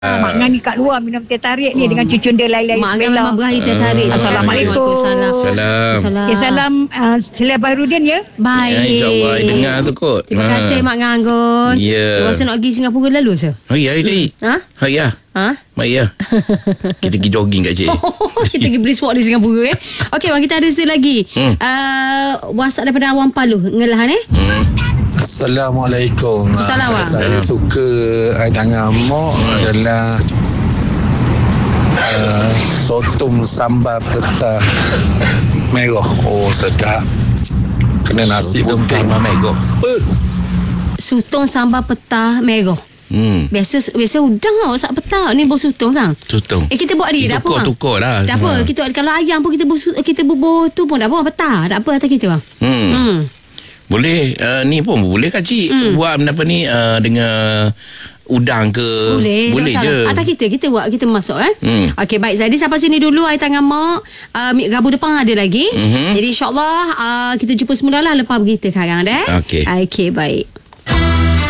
Mak Ngah ni kat luar minum teh tarik ni dengan cucun dia lain-lain. Mak Ngah memang berakhir teh tarik. Assalamualaikum. Salam. Salam Selia Baharudin ya. Baik. InsyaAllah dengar tu kot. Terima kasih Mak Ngah Anggun. Ya. Rasa nak pergi Singapura lalu sah? Ya, cik. Ya. Mak ya. Kita pergi jogging kat cik. Kita pergi brisk walk di Singapura Okey, kita ada lagi. WhatsApp daripada Awang Palu. Ngelah ni. Assalamualaikum. Assalamualaikum. Saya suka air tangan mak adalah sotong sambal petah merah. Oh, sedap. Kena nasi demping merah. Sutong sambal petah merah. Biasa udang tau saat petang ni bau sutong kan. Sutong. Kita buat dia dah apa? Tukar lah. Tak apa. Kita kalau ayam pun kita bubuh tu pun dah apa petang. Tak apa atas kita bang. Boleh ni pun boleh kan cik buat apa ni dengan udang ke boleh je atas kita buat, kita masuk Okey, baik. Jadi sampai sini dulu air tangan mak. Rabu depan ada lagi. Jadi insyaAllah kita jumpa semula lah lepas berita sekarang dah. Okey, baik.